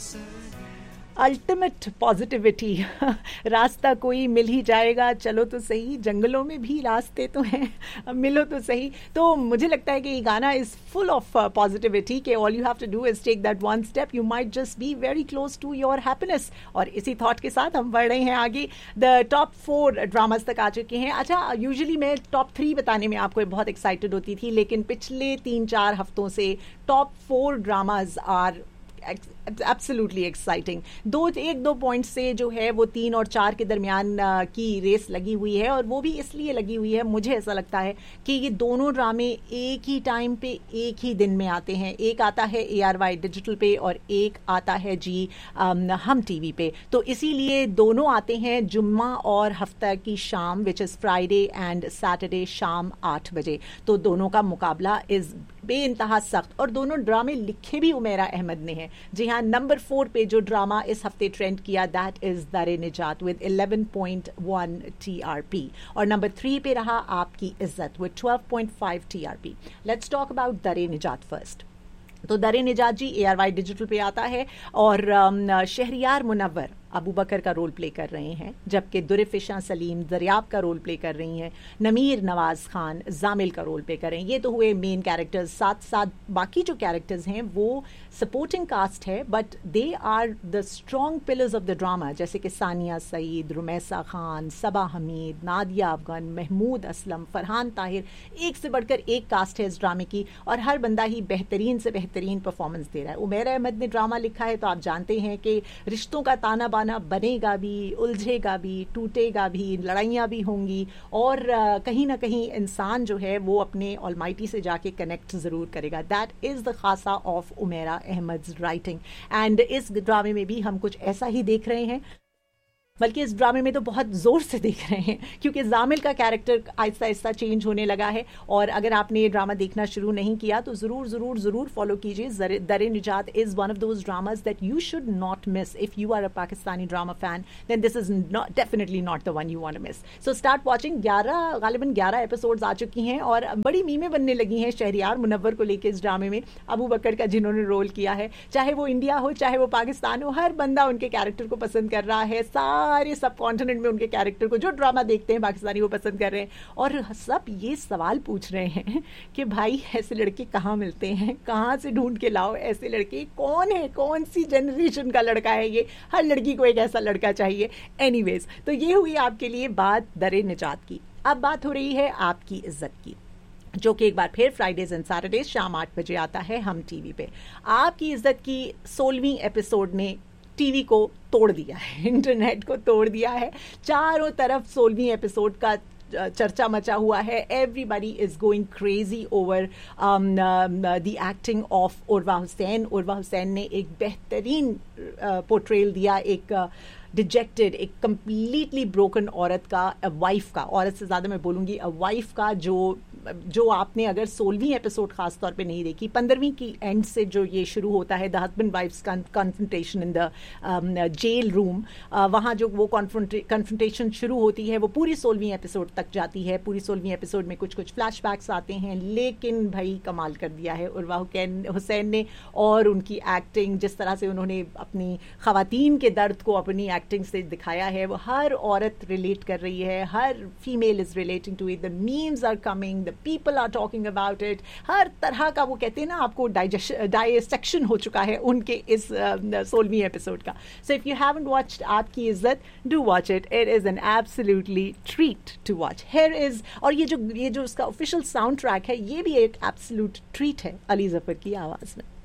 Ultimate positivity. रास्ता कोई मिल ही जाएगा, चलो तो सही, जंगलों में भी रास्ते तो हैं, मिलो तो सही। तो मुझे लगता है कि ये गाना इज फुल ऑफ पॉजिटिविटी कि all you have to do is take that one step, you might just be very close to your happiness. और इसी थॉट के साथ हम बढ़ रहे हैं आगे, द टॉप 4 ड्रामास तक आ चुके हैं। अच्छा, यूजुअली मैं टॉप 3 बताने में आपको बहुत एक्साइटेड होती थी, लेकिन पिछले 3-4 हफ्तों से top 4 dramas are absolutely exciting. 1-2 point से जो है वो 3 और 4 के दरमियान की रेस लगी हुई है, और वो भी इसलिए लगी हुई है, मुझे ऐसा लगता है कि ये दोनों ड्रामे एक ही टाइम पे एक ही दिन में आते हैं। एक आता है ARY डिजिटल पे और एक आता है जी हम टीवी पे। तो इसीलिए दोनों आते हैं जुम्मा और हफ्ता की शाम, which is Friday and Saturday शाम 8 बजे। तो दोनों का मुकाबला इज़ बेइंतहा सख्त, और दोनों ड्रामे लिखे भी उमेरा अहमद ने हैं। जी हाँ, नंबर 4 पे जो ड्रामा इस हफ्ते ट्रेंड किया दैट इज दर-ए-निजात विद 11.1 TRP, और नंबर 3 पे रहा आपकी इज्जत with 12.5 TRP। Let's talk about दर-ए-निजात first. तो दर-ए-निजात जी ARY डिजिटल पे आता है, और शहरियार मुनव्वर अबू बकर का रोल प्ले कर रहे हैं, जबकि दुरफिशा सलीम दरियाब का रोल प्ले कर रही हैं, नमीर नवाज खान जामिल का रोल प्ले कर रहे हैं। ये तो हुए मेन कैरेक्टर्स। साथ साथ बाकी जो कैरेक्टर्स हैं वो सपोर्टिंग कास्ट है, but they are the strong pillars of the drama, जैसे कि सानिया सईद, रुमैसा खान, सबा हमीद, नादिया अफगान, महमूद असलम, फरहान ताहिर। एक से बढ़कर एक कास्ट है इस ड्रामे की, और हर बंदा ही बेहतरीन से बेहतरीन परफॉर्मेंस दे रहा है। उमेरा अहमद ने ड्रामा लिखा है, तो आप जानते हैं कि रिश्तों का ताना बनेगा भी, उलझेगा भी, टूटेगा भी, लड़ाइयाँ भी होंगी, और कहीं ना कहीं इंसान जो है वो अपने ऑलमाइटी से जाके कनेक्ट ज़रूर करेगा। दैट इज़ द खासा ऑफ उमेरा अहमद्स राइटिंग। एंड इस ड्रामे में भी हम कुछ ऐसा ही देख रहे हैं, बल्कि इस ड्रामे में तो बहुत ज़ोर से देख रहे हैं, क्योंकि जामिल का कैरेक्टर आहिस्ता आहिस्ता चेंज होने लगा है। और अगर आपने ये ड्रामा देखना शुरू नहीं किया तो ज़रूर ज़रूर ज़रूर फॉलो कीजिए। दर-ए-निजात is one of those dramas that you should not miss. If you are a Pakistani drama fan then this is definitely not the one you want to miss. So start watching. गालिबन 11 episodes आ चुकी हैं, और बड़ी मीमें बनने लगी हैं शहरियार मुनव्वर को लेकर इस ड्रामे में। अबू बकर का जिन्होंने रोल किया है, चाहे वो इंडिया हो चाहे वो पाकिस्तान हो, हर बंदा उनके कैरेक्टर को पसंद कर रहा है। सारे सब कॉन्टिनेंट में उनके कैरेक्टर को जो ड्रामा देखते हैं पाकिस्तानी वो पसंद कर रहे हैं, और सब ये सवाल पूछ रहे हैं कि भाई ऐसे लड़के कहाँ मिलते हैं, कहाँ से ढूंढ के लाओ ऐसे लड़के, कौन है, कौन सी जनरेशन का लड़का है ये, हर लड़की को एक ऐसा लड़का चाहिए। एनीवेज, तो ये हुई आपके लिए बात दर-ए-निजात की। अब बात हो रही है आपकी इज्जत की, जो कि एक बार फिर फ्राइडेज एंड सैटरडेज शाम 8 बजे आता है हम टीवी पे। आपकी इज्जत की 16वीं एपिसोड ने टीवी को तोड़ दिया है, इंटरनेट को तोड़ दिया है। चारों तरफ 16वीं एपिसोड का चर्चा मचा हुआ है। Everybody is going crazy over the acting of Urwa Hussain. Urwa Hussain ने एक बेहतरीन पोर्ट्रेल दिया, एक डिजेक्टेड, एक कंप्लीटली ब्रोकन औरत का, वाइफ का, औरत से ज़्यादा मैं बोलूँगी वाइफ का, जो आपने अगर 16वीं एपिसोड खास तौर पे नहीं देखी, 15वीं की एंड से जो ये शुरू होता है, the husband wives confrontation in the jail room, वहाँ जो वो कन्फ्रंटेशन शुरू होती है वो पूरी 16वीं एपिसोड तक जाती है। पूरी 16वीं एपिसोड में कुछ कुछ फ्लैशबैक्स आते हैं, लेकिन भाई कमाल कर दिया है उर्वा हुसैन ने, और उनकी एक्टिंग, जिस तरह से उन्होंने अपनी ख़वातीन के दर्द को अपनी एक्टिंग से दिखाया है, वो हर औरत रिलेट कर रही है, हर female is relating to it, the memes are coming, people are talking about it. हर तरह का वो कहते हैं ना, आपको डाइजेक्शन हो चुका है उनके इस 16वीं एपिसोड का। So if you haven't watched आपकी इज्जत, do watch it. It is an absolutely treat to watch. Here is, और ये जो उसका ऑफिशियल साउंड ट्रैक है, ये भी एक एब्सोल्यूट ट्रीट है अली जफर की आवाज में।